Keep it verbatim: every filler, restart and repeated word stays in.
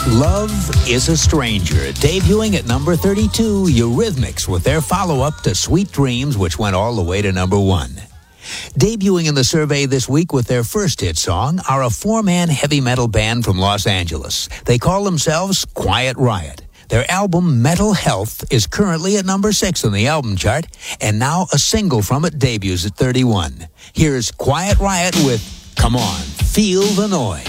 Love is a Stranger, debuting at number thirty-two, Eurythmics, with their follow-up to Sweet Dreams, which went all the way to number one. Debuting in the survey this week with their first hit song are a four-man heavy metal band from Los Angeles. They call themselves Quiet Riot. Their album, Metal Health, is currently at number six on the album chart, and now a single from it debuts at thirty-one. Here's Quiet Riot with Come On, Feel the Noise.